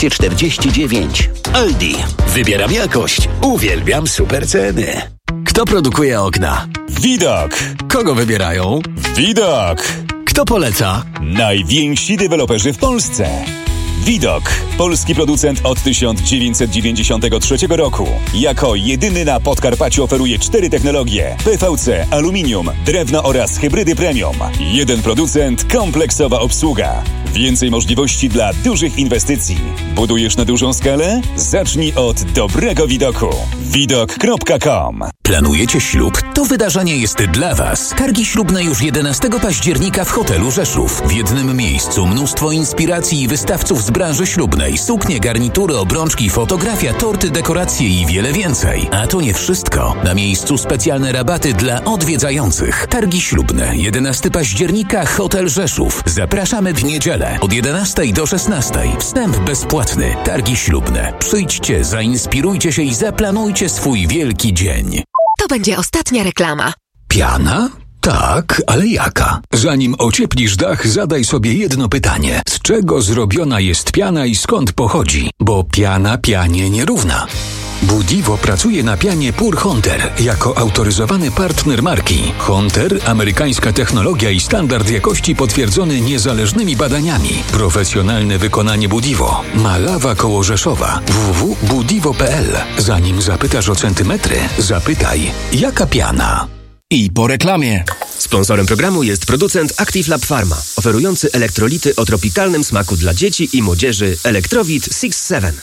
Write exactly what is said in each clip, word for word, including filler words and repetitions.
dwieście czterdzieści dziewięć. Aldi. Wybieram jakość. Uwielbiam super ceny. Kto produkuje okna? Widok. Kogo wybierają? Widok. Kto poleca? Najwięksi deweloperzy w Polsce. Widok. Polski producent od tysiąc dziewięćset dziewięćdziesiątego trzeciego roku. Jako jedyny na Podkarpaciu oferuje cztery technologie: P V C, aluminium, drewno oraz hybrydy premium. Jeden producent, kompleksowa obsługa. Więcej możliwości dla dużych inwestycji. Budujesz na dużą skalę? Zacznij od dobrego widoku. widok kropka com. Planujecie ślub? To wydarzenie jest dla Was. Targi ślubne już jedenastego października w hotelu Rzeszów. W jednym miejscu mnóstwo inspiracji i wystawców z branży ślubnej. Suknie, garnitury, obrączki, fotografia, torty, dekoracje i wiele więcej. A to nie wszystko. Na miejscu specjalne rabaty dla odwiedzających. Targi ślubne. jedenastego października, hotel Rzeszów. Zapraszamy w niedzielę od jedenastej do szesnastej. Wstęp bezpłatny. Targi ślubne. Przyjdźcie, zainspirujcie się i zaplanujcie swój wielki dzień. To będzie ostatnia reklama. Piana? Tak, ale jaka? Zanim ocieplisz dach, zadaj sobie jedno pytanie. Z czego zrobiona jest piana i skąd pochodzi? Bo piana pianie nierówna. Budivo pracuje na pianie Pure Hunter jako autoryzowany partner marki. Hunter, amerykańska technologia i standard jakości potwierdzony niezależnymi badaniami. Profesjonalne wykonanie Budivo. Malawa koło Rzeszowa. w w w kropka budivo kropka p l. Zanim zapytasz o centymetry, zapytaj, jaka piana? I po reklamie. Sponsorem programu jest producent Active Lab Pharma, oferujący elektrolity o tropikalnym smaku dla dzieci i młodzieży Electrowit six seven.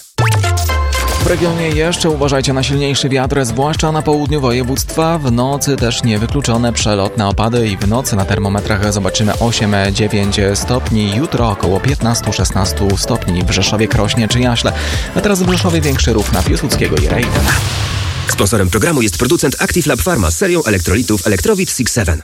W regionie jeszcze uważajcie na silniejszy wiatr, zwłaszcza na południu województwa. W nocy też niewykluczone przelotne opady i w nocy na termometrach zobaczymy osiem dziewięć stopni. Jutro około piętnaście szesnaście stopni w Rzeszowie, Krośnie czy Jaśle. A teraz w Rzeszowie większy ruch na Piłsudskiego i Rejdena. Sponsorem programu jest producent Active Lab Pharma z serią elektrolitów Electrowit six seven.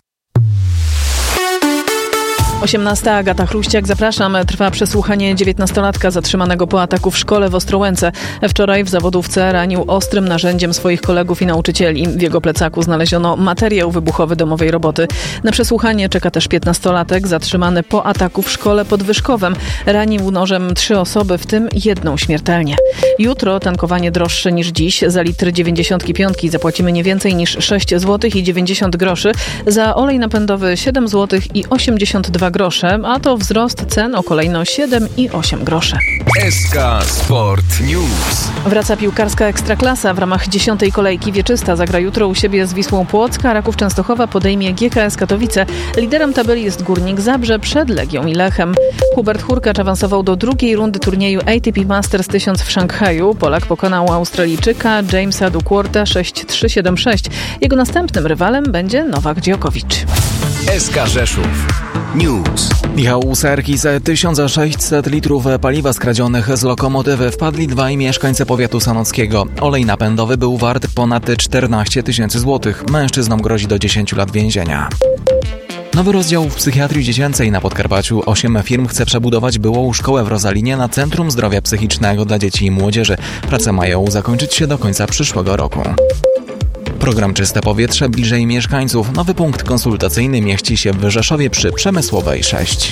osiemnasta. Agata Chruściak, zapraszam. Trwa przesłuchanie dziewiętnastolatka zatrzymanego po ataku w szkole w Ostrołęce. Wczoraj w zawodówce ranił ostrym narzędziem swoich kolegów i nauczycieli. W jego plecaku znaleziono materiał wybuchowy domowej roboty. Na przesłuchanie czeka też piętnastolatek zatrzymany po ataku w szkole pod Wyszkowem. Ranił nożem trzy osoby, w tym jedną śmiertelnie. Jutro tankowanie droższe niż dziś. Za litr dziewięćdziesiątki piątki zapłacimy nie więcej niż sześć złotych i dziewięćdziesiąt groszy. Za olej napędowy siedem złotych i osiemdziesiąt dwa grosze, a to wzrost cen o kolejno siedem i osiem groszy. S K Sport News. Wraca piłkarska Ekstraklasa. W ramach dziesiątej kolejki Wieczysta zagra jutro u siebie z Wisłą Płock, a Raków Częstochowa podejmie G K S Katowice. Liderem tabeli jest Górnik Zabrze przed Legią i Lechem. Hubert Hurkacz awansował do drugiej rundy turnieju A T P Masters tysiąc w Szanghaju. Polak pokonał Australijczyka Jamesa Ducourta sześć trzy siedem sześć. Jego następnym rywalem będzie Nowak Djokovic. S K Rzeszów News. Michał Serki. Z tysiąc sześćset litrów paliwa skradzionych z lokomotywy wpadli dwaj mieszkańcy powiatu sanockiego. Olej napędowy był wart ponad czternaście tysięcy złotych. Mężczyznom grozi do dziesięciu lat więzienia. Nowy rozdział w psychiatrii dziecięcej na Podkarpaciu. Osiem firm chce przebudować byłą szkołę w Rozalinie na Centrum Zdrowia Psychicznego dla Dzieci i Młodzieży. Prace mają zakończyć się do końca przyszłego roku. Program Czyste Powietrze bliżej mieszkańców. Nowy punkt konsultacyjny mieści się w Rzeszowie przy Przemysłowej sześć.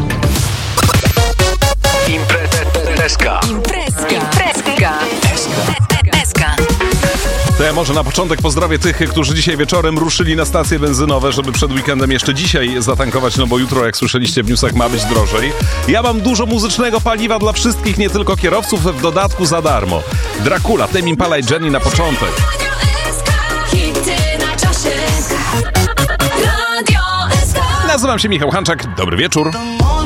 Imprezka. Imprezka. Imprezka. Imprezka. To ja może na początek pozdrowię tych, którzy dzisiaj wieczorem ruszyli na stacje benzynowe, żeby przed weekendem jeszcze dzisiaj zatankować, no bo jutro, jak słyszeliście w newsach, ma być drożej. Ja mam dużo muzycznego paliwa dla wszystkich, nie tylko kierowców, w dodatku za darmo. Dracula, Tame Impala i Jenny na początek. Nazywam się Michał Hanczak. Dobry wieczór.